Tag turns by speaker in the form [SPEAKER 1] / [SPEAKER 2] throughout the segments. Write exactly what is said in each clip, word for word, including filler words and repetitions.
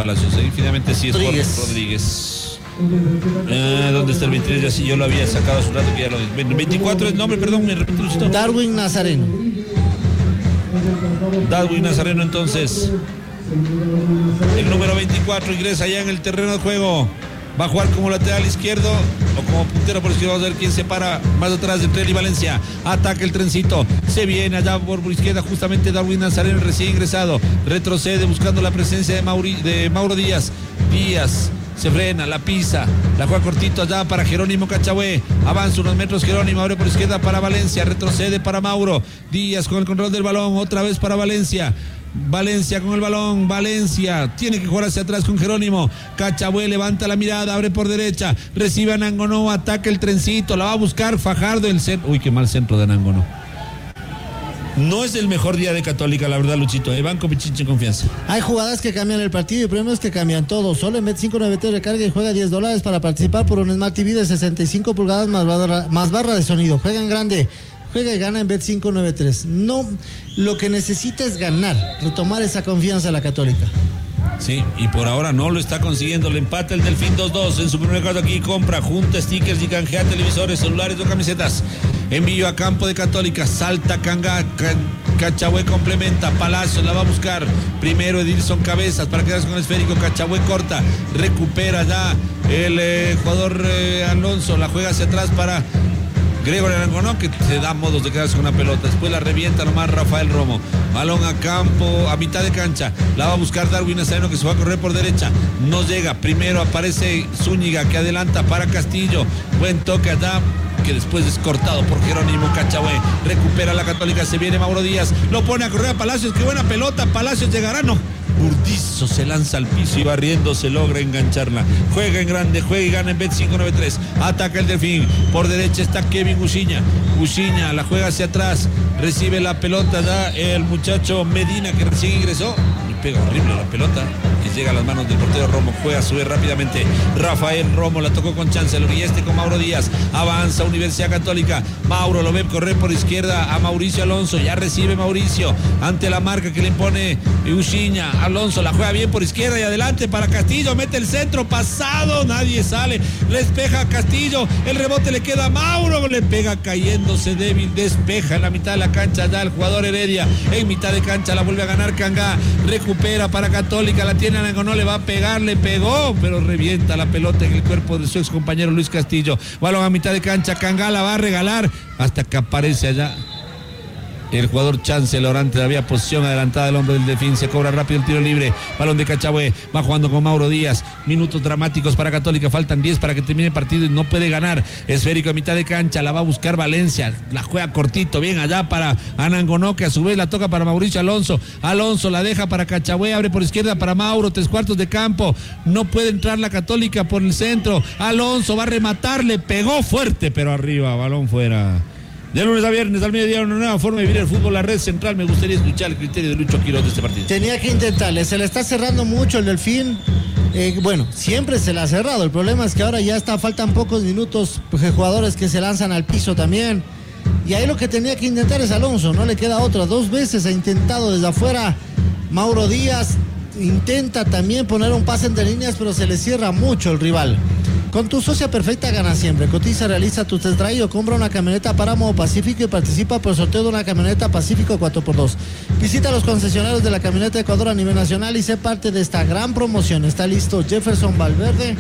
[SPEAKER 1] Palacios. ¿eh? Finalmente sí es Jorge
[SPEAKER 2] Rodríguez.
[SPEAKER 1] Rodríguez. Eh, ¿Dónde está el veintitrés? Ya sí, yo lo había sacado hace un rato que ya lo vi. veinticuatro es nombre, perdón, me repito.
[SPEAKER 2] Darwin Nazareno.
[SPEAKER 1] Darwin Nazareno, entonces. El número veinticuatro ingresa ya en el terreno de juego. Va a jugar como lateral izquierdo o como puntero por izquierda. Vamos a ver quién se para más atrás entre él y Valencia. Ataca el trencito. Se viene allá por izquierda justamente Darwin Nazareno, recién ingresado. Retrocede buscando la presencia de, Mauri, de Mauro Díaz. Díaz se frena, la pisa. La juega cortito allá para Jerónimo Cachagüe. Avanza unos metros Jerónimo. Abre por izquierda para Valencia. Retrocede para Mauro. Díaz con el control del balón. Otra vez para Valencia. Valencia con el balón, Valencia tiene que jugar hacia atrás con Jerónimo. Cachagüe levanta la mirada, abre por derecha, recibe a Nangonó, ataca el trencito, la va a buscar Fajardo, el centro. Uy, qué mal centro de Nangonó. No es el mejor día de Católica, la verdad, Luchito. Eh, Banco Pichinche en confianza.
[SPEAKER 2] Hay jugadas que cambian el partido y premios que cambian todo. Solo en Bet cinco noventa y tres recarga y juega diez dólares para participar por un Smart T V de sesenta y cinco pulgadas más barra, más barra de sonido. Juega en grande. Juega y gana en Bet cinco noventa y tres. No, lo que necesita es ganar, retomar esa confianza a la Católica.
[SPEAKER 1] Sí, y por ahora no lo está consiguiendo. Le empata el Delfín dos dos en su primer caso aquí. Compra, junta stickers y canjea televisores, celulares o camisetas. Envío a campo de Católica. Salta Canga, Cachagüe complementa. Palacios la va a buscar. Primero Edilson Cabezas para quedarse con el esférico. Cachagüe corta. Recupera ya el eh, jugador eh, Alonso. La juega hacia atrás para Gregorio Nangonó, que se da modos de quedarse con una pelota. Después la revienta nomás Rafael Romo. Balón a campo, a mitad de cancha. La va a buscar Darwin Nazareno, que se va a correr por derecha. No llega. Primero aparece Zúñiga, que adelanta para Castillo. Buen toque allá, que después es cortado por Jerónimo Cachagüe. Recupera la Católica, se viene Mauro Díaz. Lo pone a correr a Palacios. Qué buena pelota. Palacios llegará, no. Burdizo se lanza al piso y barriendo se logra engancharla. Juega en grande, juega y gana en Bet cinco noventa y tres. Ataca el Delfín. Por derecha está Kevin Uciña. Uciña la juega hacia atrás. Recibe la pelota ya el muchacho Medina, que recién ingresó. Y pega horrible la pelota, que llega a las manos del portero Romo. Juega a su vez rápidamente Rafael Romo. La tocó con chance. Y este con Mauro Díaz. Avanza Universidad Católica. Mauro lo ve correr por izquierda a Mauricio Alonso. Ya recibe Mauricio ante la marca que le impone Uciña. Alonso la juega bien por izquierda y adelante para Castillo, mete el centro pasado, nadie sale, despeja a Castillo, el rebote le queda a Mauro, le pega cayéndose débil, despeja en la mitad de la cancha ya el jugador Heredia, en mitad de cancha la vuelve a ganar Cangá, recupera para Católica, la tiene Nangonó, le va a pegar, le pegó, pero revienta la pelota en el cuerpo de su ex compañero Luis Castillo. Balón a mitad de cancha, Cangá la va a regalar hasta que aparece allá el jugador Chancellor. Ante había posición adelantada del hombre del Delfín. Se cobra rápido el tiro libre. Balón de Cachagüe. Va jugando con Mauro Díaz. Minutos dramáticos para Católica. Faltan diez para que termine el partido y no puede ganar. Esférico a mitad de cancha. La va a buscar Valencia. La juega cortito. Bien allá para Nangonó, que a su vez la toca para Mauricio Alonso. Alonso la deja para Cachagüe. Abre por izquierda para Mauro. Tres cuartos de campo. No puede entrar la Católica por el centro. Alonso va a rematar. Le pegó fuerte, pero arriba. Balón fuera. De lunes a viernes al mediodía, una nueva forma de vivir el fútbol, la red central. Me gustaría escuchar el criterio de Lucho Quiroz de este partido.
[SPEAKER 2] Tenía que intentarle, se le está cerrando mucho el Delfín. Eh, bueno, siempre se le ha cerrado. El problema es que ahora ya está, faltan pocos minutos, pues, jugadores que se lanzan al piso también. Y ahí lo que tenía que intentar es Alonso, no le queda otra. Dos veces ha intentado desde afuera Mauro Díaz. Intenta también poner un pase entre líneas, pero se le cierra mucho el rival. Con tu socia perfecta gana siempre. Cotiza, realiza tu test drive o compra una camioneta Páramo Pacífico y participa por el sorteo de una camioneta Pacífico cuatro por dos. Visita los concesionarios de la camioneta Ecuador a nivel nacional y sé parte de esta gran promoción. Está listo Jefferson Valverde,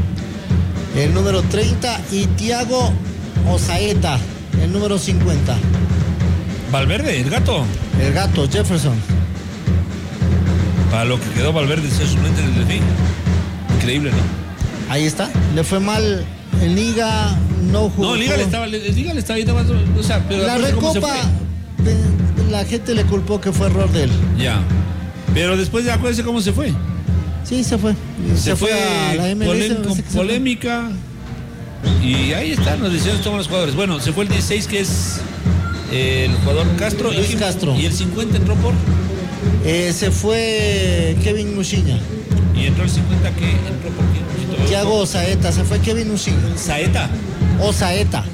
[SPEAKER 2] el número treinta, y Thiago Osaeta, el número cincuenta.
[SPEAKER 1] Valverde, el gato.
[SPEAKER 2] El gato, Jefferson.
[SPEAKER 1] Para lo que quedó Valverde, ser suplente del Delfín. Increíble, ¿no?
[SPEAKER 2] Ahí está, le fue mal en Liga, no jugó.
[SPEAKER 1] No, Liga le estaba, Liga le estaba yendo más, o sea, pero
[SPEAKER 2] la Recopa, la gente le culpó que fue error de él.
[SPEAKER 1] Ya, pero después de acuérdense cómo se fue.
[SPEAKER 2] Sí, se fue.
[SPEAKER 1] Se, se fue, fue a la M L S, con polémica y ahí están las decisiones que toman los jugadores. Bueno, se fue el dieciséis, que es eh, el jugador Castro.
[SPEAKER 2] Luis
[SPEAKER 1] y,
[SPEAKER 2] Castro.
[SPEAKER 1] ¿Y el cincuenta entró por?
[SPEAKER 2] Eh, se fue Kevin Uciña.
[SPEAKER 1] ¿Y entró el cincuenta que entró por quién?
[SPEAKER 2] Thiago Saeta, se fue Kevin Uciña.
[SPEAKER 1] ¿Saeta?
[SPEAKER 2] O Saeta.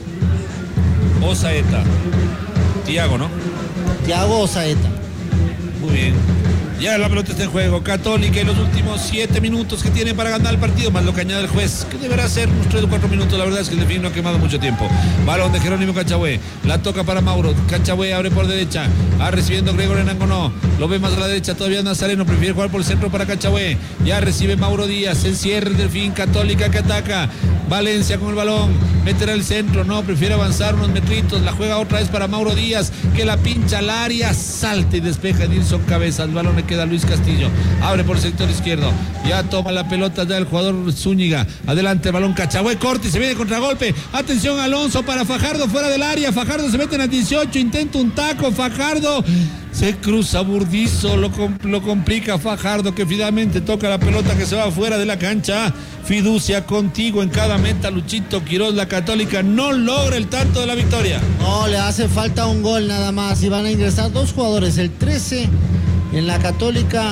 [SPEAKER 1] O Saeta. Thiago, ¿no?
[SPEAKER 2] Thiago Saeta.
[SPEAKER 1] Muy bien. Ya la pelota está en juego. Católica en los últimos siete minutos que tiene para ganar el partido, más lo que añade el juez, que deberá ser unos tres o cuatro minutos. La verdad es que el Delfín no ha quemado mucho tiempo. Balón de Jerónimo Cachagüe. La toca para Mauro. Cachagüe abre por derecha. Ah, recibiendo Gregorio Nangonó. Lo ve más a la derecha todavía Nazareno. Prefiere jugar por el centro para Cachagüe. Ya recibe Mauro Díaz. Encierra el Delfín. Católica que ataca. Valencia con el balón. Meterá el centro. No, prefiere avanzar unos metritos. La juega otra vez para Mauro Díaz, que la pincha al área. Salta y despeja Edilson Cabeza. El balón le queda a Luis Castillo. Abre por el sector izquierdo. Ya toma la pelota ya el jugador Zúñiga. Adelante el balón Cachagüe. Corte y se viene contragolpe. Atención Alonso para Fajardo fuera del área. Fajardo se mete en el dieciocho. Intenta un taco. Fajardo se cruza Burdizo. Lo, lo complica Fajardo, que finalmente toca la pelota que se va fuera de la cancha. Fiducia contigo en cada meta, Luchito Quiroz. La Católica no logra el tanto de la victoria.
[SPEAKER 2] No, le hace falta un gol nada más. Y van a ingresar dos jugadores. El trece en la Católica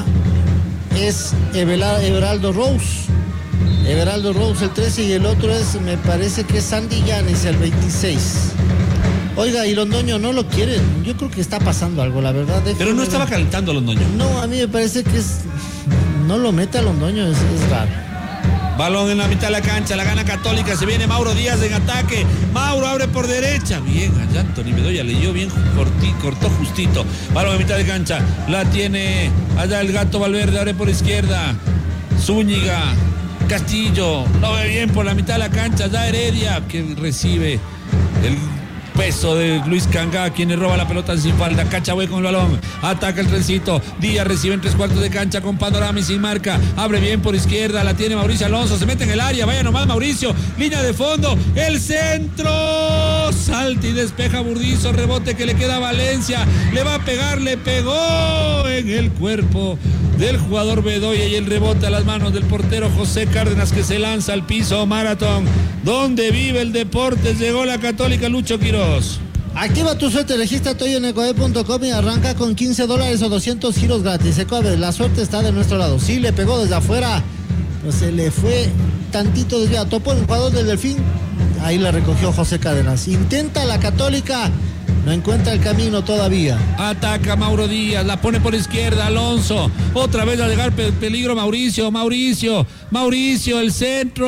[SPEAKER 2] es Everaldo Rose. Everaldo Rose el trece, y el otro es, me parece que es Sandy Llanes el veintiséis. Oiga, y Londoño no lo quiere. Yo creo que está pasando algo, la verdad.
[SPEAKER 1] Déjame Pero no estaba ver. calentando Londoño.
[SPEAKER 2] No, a mí me parece que es, no lo mete a Londoño, es, es raro.
[SPEAKER 1] Balón en la mitad de la cancha, la gana Católica, se viene Mauro Díaz en ataque. Mauro abre por derecha. Bien, allá Anthony Bedoya leyó bien, cortí, cortó justito. Balón en mitad de cancha, la tiene allá el Gato Valverde, abre por izquierda. Zúñiga, Castillo, lo ve bien por la mitad de la cancha, ya Heredia, que recibe el peso de Luis Canga, quien le roba la pelota sin falta. Cachagüe con el balón, ataca el trencito. Díaz recibe en tres cuartos de cancha con Panorama y sin marca. Abre bien por izquierda, la tiene Mauricio Alonso, se mete en el área, vaya nomás Mauricio, línea de fondo, el centro, salta y despeja Burdizo, rebote que le queda a Valencia, le va a pegar, le pegó en el cuerpo del jugador Bedoya y el rebote a las manos del portero José Cárdenas, que se lanza al piso. Maratón, donde vive el deporte, llegó la Católica. Lucho Quiroz.
[SPEAKER 2] Activa tu suerte, regístrate hoy en ecoe punto com y arranca con quince dólares o doscientos giros gratis. Ecoe, la suerte está de nuestro lado. Sí, le pegó desde afuera, pero se le fue tantito desviado. Topó el jugador del Delfín, ahí la recogió José Cárdenas. Intenta la Católica, no encuentra el camino todavía.
[SPEAKER 1] Ataca Mauro Díaz, la pone por izquierda, Alonso. Otra vez a llegar pe- peligro Mauricio, Mauricio, Mauricio, el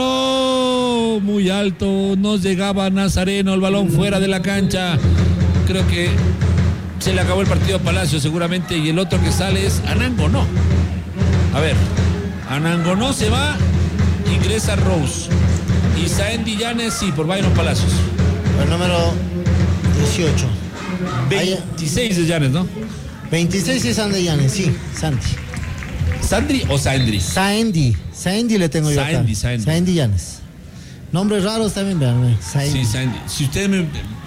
[SPEAKER 1] centro. Muy alto, no llegaba Nazareno, el balón fuera de la cancha. Creo que se le acabó el partido a Palacio seguramente, y el otro que sale es Anangonó. A ver, Anangonó se va, ingresa Rose. Y Saendi Llanes, sí, por Byron Palacios.
[SPEAKER 2] El número dieciocho.
[SPEAKER 1] veintiséis es Llanes, ¿no?
[SPEAKER 2] veintiséis es Sandy Llanes, sí, Sandy.
[SPEAKER 1] ¿Sandri o Saendri?
[SPEAKER 2] Saendi, Saendi le tengo yo
[SPEAKER 1] Saendi,
[SPEAKER 2] acá.
[SPEAKER 1] Saendi.
[SPEAKER 2] Saendi Llanes. Nombres raros también, vean.
[SPEAKER 1] Sí, Saendi. Si usted me,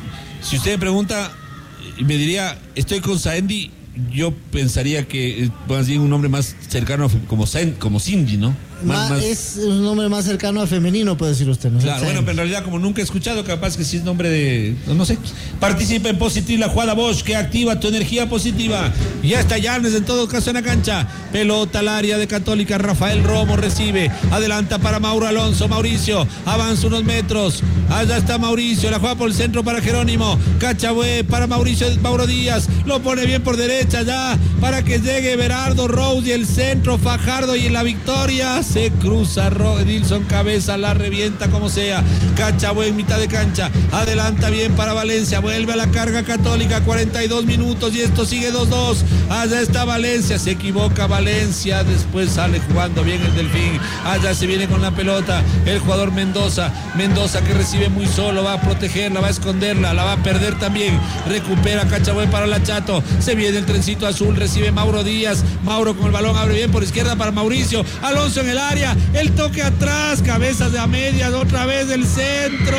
[SPEAKER 1] si usted me pregunta y me diría, estoy con Saendi, yo pensaría que es más bien un nombre más cercano como, Saendi, como Cindy, ¿no?
[SPEAKER 2] Más, más... Es un nombre más cercano a femenino, puede decir usted, ¿no?
[SPEAKER 1] Claro, bueno, pero en realidad como nunca he escuchado, capaz que sí es nombre de... No, no sé. Participa en Positiv, la jugada Bosch, que activa tu energía positiva. Ya está Llanes en todo caso en la cancha. Pelota al área de Católica, Rafael Romo recibe. Adelanta para Mauro Alonso, Mauricio. Avanza unos metros. Allá está Mauricio, la juega por el centro para Jerónimo. Cachagüe para Mauricio, Mauro Díaz. Lo pone bien por derecha ya para que llegue Everaldo Rose y el centro Fajardo, y en la victoria se cruza Edilson Cabeza, la revienta como sea. Cachagüe en mitad de cancha, adelanta bien para Valencia, vuelve a la carga Católica, cuarenta y dos minutos y esto sigue dos dos. Allá está Valencia, se equivoca Valencia, después sale jugando bien el Delfín. Allá se viene con la pelota el jugador Mendoza, Mendoza que recibe muy solo, va a protegerla, va a esconderla, la va a perder también. Recupera Cachagüe para la Chato, se viene el trencito azul, recibe Mauro Díaz, Mauro con el balón, abre bien por izquierda para Mauricio, Alonso en el área, el toque atrás, cabezas de a medias, otra vez el centro.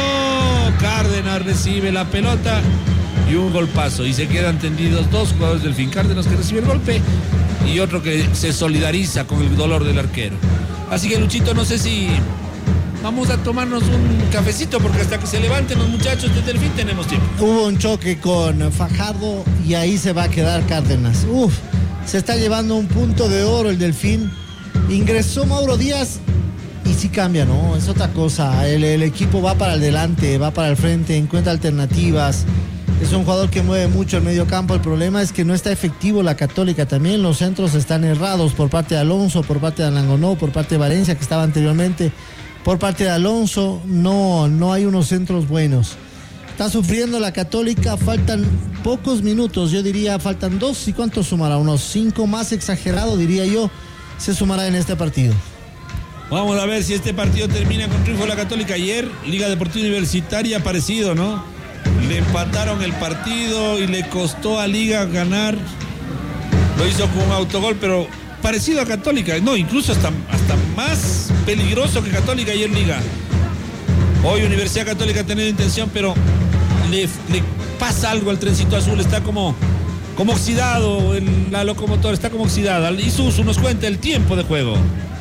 [SPEAKER 1] Cárdenas recibe la pelota y un golpazo, y se quedan tendidos dos jugadores del Delfín. Cárdenas que recibe el golpe y otro que se solidariza con el dolor del arquero. Así que Luchito, no sé si vamos a tomarnos un cafecito, porque hasta que se levanten los muchachos del Delfín tenemos tiempo.
[SPEAKER 2] Hubo un choque con Fajardo y ahí se va a quedar Cárdenas. Uf, se está llevando un punto de oro el Delfín. Ingresó Mauro Díaz y sí cambia, ¿no? Es otra cosa. El, el equipo va para adelante, va para el frente, encuentra alternativas. Es un jugador que mueve mucho el medio campo. El problema es que no está efectivo la Católica. También los centros están errados por parte de Alonso, por parte de Alangonó, por parte de Valencia, que estaba anteriormente. Por parte de Alonso, no, no hay unos centros buenos. Está sufriendo la Católica, faltan pocos minutos, yo diría, faltan dos. ¿Y cuánto sumará? Unos cinco más exagerado, diría yo, se sumará en este partido.
[SPEAKER 1] Vamos a ver si este partido termina con triunfo de la Católica. Ayer, Liga Deportiva Universitaria, parecido, ¿no? Le empataron el partido y le costó a Liga ganar. Lo hizo con un autogol, pero parecido a Católica. No, incluso hasta, hasta más peligroso que Católica ayer Liga. Hoy Universidad Católica ha tenido intención, pero le, le pasa algo al trencito azul. Está como, como oxidado en la locomotora, está como oxidada. Isuzu nos cuenta el tiempo de juego.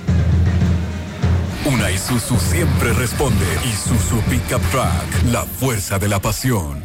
[SPEAKER 3] Una Isuzu siempre responde. Isuzu Pickup Truck, la fuerza de la pasión.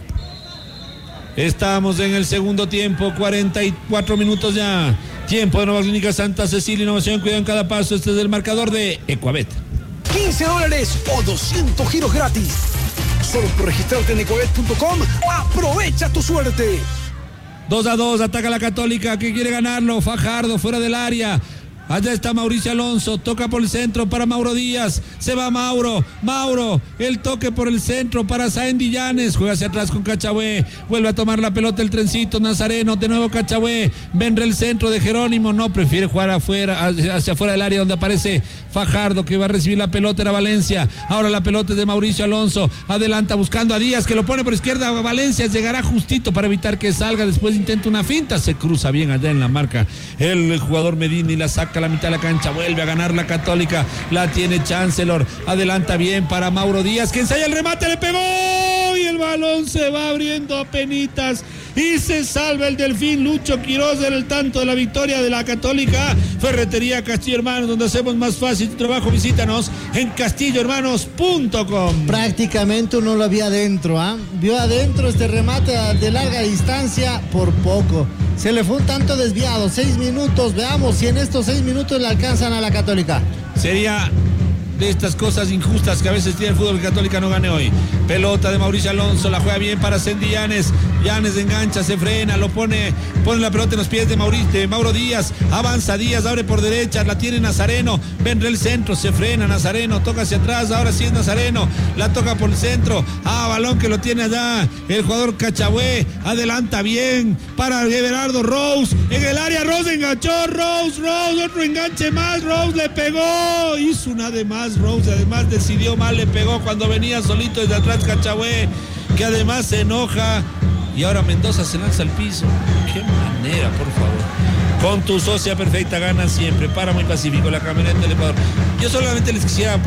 [SPEAKER 1] Estamos en el segundo tiempo, cuarenta y cuatro minutos ya. Tiempo de Nueva Clínica Santa Cecilia, innovación, cuidado en cada paso. Este es el marcador de Ecuabet.
[SPEAKER 4] quince dólares o doscientos giros gratis. Solo por registrarte en ecuabet punto com. Aprovecha tu suerte.
[SPEAKER 1] dos a dos, ataca la Católica, que quiere ganarlo. Fajardo fuera del área. Allá está Mauricio Alonso, toca por el centro para Mauro Díaz, se va Mauro, Mauro, el toque por el centro para Saendy Llanes, juega hacia atrás con Cachahué, vuelve a tomar la pelota el trencito, Nazareno, de nuevo Cachahué, vendrá el centro de Jerónimo, no, prefiere jugar afuera, hacia afuera del área donde aparece Fajardo, que va a recibir la pelota, era Valencia, ahora la pelota es de Mauricio Alonso, adelanta buscando a Díaz, que lo pone por izquierda, Valencia llegará justito para evitar que salga, después intenta una finta, se cruza bien allá en la marca, el jugador Medina y la saca a la mitad de la cancha, vuelve a ganar la Católica, la tiene Chancellor, adelanta bien para Mauro Díaz, que ensaya el remate, le pegó y el balón se va abriendo a penitas y se salva el Delfín. Lucho Quiroz en el tanto de la victoria de la Católica. Ferretería Castillo Hermanos, donde hacemos más fácil tu trabajo, visítanos en castillo hermanos punto com.
[SPEAKER 2] Prácticamente uno lo vio adentro, ¿ah? ¿eh? Vio adentro este remate de larga distancia por poco. Se le fue un tanto desviado, seis minutos, veamos si en estos seis minutos le alcanzan a la Católica.
[SPEAKER 1] Sería de estas cosas injustas que a veces tiene el fútbol Católica, no gane hoy. Pelota de Mauricio Alonso, la juega bien para Saendy Llanes. Llanes engancha, se frena, lo pone, pone la pelota en los pies de Mauricio, de Mauro Díaz, avanza Díaz, abre por derecha, la tiene Nazareno, vendrá el centro, se frena Nazareno, toca hacia atrás, ahora sí es Nazareno, la toca por el centro, ah, balón que lo tiene allá, el jugador Cachahué, adelanta bien para Everardo Rose, en el área Rose enganchó, Rose, Rose, otro enganche más, Rose le pegó, hizo una de más Rose, además decidió mal, le pegó cuando venía solito desde atrás Cachahué, que además se enoja. Y ahora Mendoza se lanza al piso. Qué manera, por favor. Con tu socia perfecta gana siempre. Páramo y Pacífico, la camioneta del Ecuador. Yo solamente les quisiera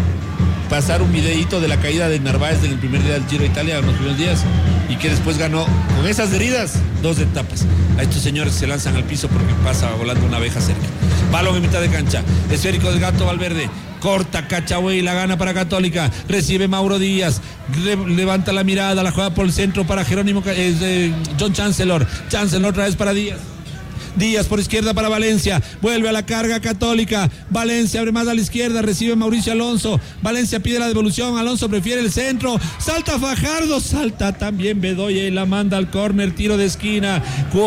[SPEAKER 1] pasar un videíto de la caída de Narváez en el primer día del Giro de Italia, en los primeros días, y que después ganó con esas heridas dos etapas. A estos señores se lanzan al piso porque pasa volando una abeja cerca. Balón en mitad de cancha, esférico del Gato Valverde, corta Cachahué y la gana para Católica, recibe Mauro Díaz, re, levanta la mirada, la juega por el centro para Jerónimo, eh, John Chancellor, Chancellor otra vez para Díaz. Díaz por izquierda para Valencia, vuelve a la carga Católica, Valencia abre más a la izquierda, recibe Mauricio Alonso, Valencia pide la devolución, Alonso prefiere el centro, salta Fajardo, salta también Bedoya y la manda al córner, tiro de esquina,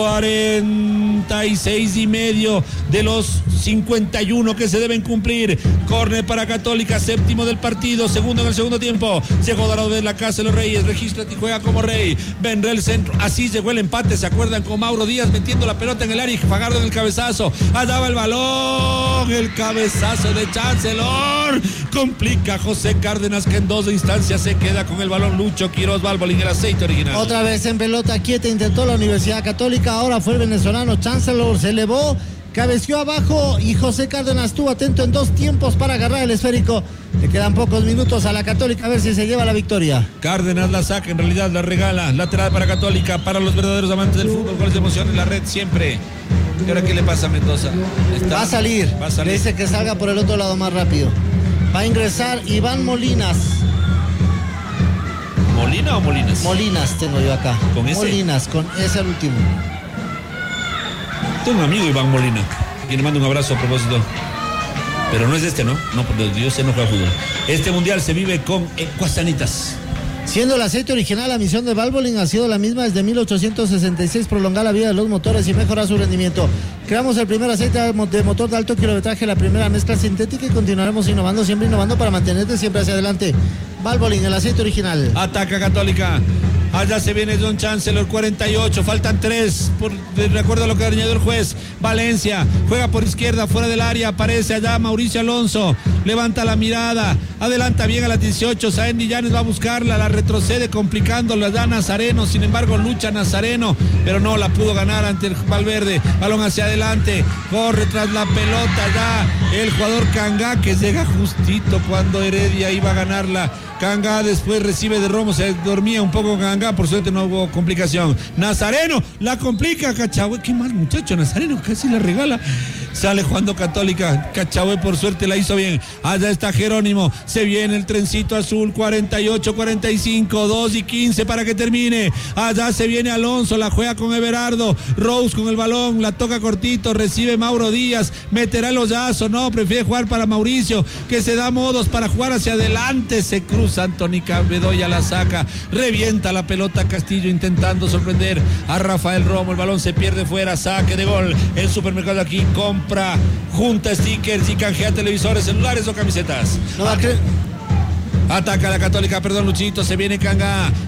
[SPEAKER 1] cuarenta y seis y medio de los cincuenta y uno que se deben cumplir, córner para Católica, séptimo del partido, segundo en el segundo tiempo, llegó Dorado de la Casa de los Reyes, registra y juega como rey, vendrá el centro, así llegó el empate, se acuerdan con Mauro Díaz metiendo la pelota en el área, Fajardo en el cabezazo, allá va el balón, el cabezazo de Chancellor, complica a José Cárdenas, que en dos instancias se queda con el balón. Lucho Quiroz, Balbolín, el aceite original.
[SPEAKER 2] Otra vez en pelota quieta intentó la Universidad Católica, ahora fue el venezolano Chancellor, se elevó, cabeció abajo y José Cárdenas estuvo atento en dos tiempos para agarrar el esférico. Le quedan pocos minutos a la Católica, a ver si se lleva la victoria.
[SPEAKER 1] Cárdenas la saca, en realidad la regala, lateral para Católica, para los verdaderos amantes del fútbol, goles de emoción en la red siempre. ¿Y ahora qué le pasa a Mendoza? Está...
[SPEAKER 2] Va a salir, va a salir. Le dice que salga por el otro lado más rápido. Va a ingresar Iván Molinas.
[SPEAKER 1] ¿Molina o Molinas?
[SPEAKER 2] Molinas tengo yo acá.
[SPEAKER 1] ¿Con ese?
[SPEAKER 2] Molinas, con ese el último.
[SPEAKER 1] Tengo un amigo, Iván Molina, que le mando un abrazo a propósito. Pero no es este, ¿no? No, porque Dios se no juega fútbol. Este mundial se vive con Ecuasanitas.
[SPEAKER 2] Siendo el aceite original, la misión de Valvoline ha sido la misma desde mil ochocientos sesenta y seis, prolongar la vida de los motores y mejorar su rendimiento. Creamos el primer aceite de motor de alto kilometraje, la primera mezcla sintética, y continuaremos innovando, siempre innovando para mantenerte siempre hacia adelante. Valvoline, el aceite original.
[SPEAKER 1] Ataca Católica. Allá se viene John Chancellor, cuarenta y ocho, faltan tres, por, de acuerdo a lo que añadió el juez. Valencia, juega por izquierda, fuera del área, aparece allá Mauricio Alonso, levanta la mirada, adelanta bien a las dieciocho, Saendi Llanes va a buscarla, la retrocede complicando, la da Nazareno, sin embargo lucha Nazareno, pero no la pudo ganar ante el Valverde. Balón hacia adelante, corre tras la pelota ya el jugador Cangá, que llega justito cuando Heredia iba a ganarla. Cangá después recibe de Romo, se dormía un poco Cangá, por suerte no hubo complicación. Nazareno la complica, Cachahue, qué mal muchacho Nazareno, casi la regala. Sale jugando Católica, Cachahue por suerte la hizo bien. Allá está Jerónimo, se viene el trencito azul, cuarenta y ocho, cuarenta y cinco, dos y quince para que termine. Allá se viene Alonso, la juega con Everardo, Rose con el balón, la toca cortito, recibe Mauro Díaz, meterá el hoyazo, no, prefiere jugar para Mauricio, que se da modos para jugar hacia adelante, se cruza Anthony Bedoya, la saca, revienta la pelota Castillo intentando sorprender a Rafael Romo, el balón se pierde fuera, saque de gol. El supermercado aquí compra, junta stickers y canjea televisores, celulares o camisetas.
[SPEAKER 2] No va a creer.
[SPEAKER 1] Ataca la Católica, perdón Luchito, se viene Cangá,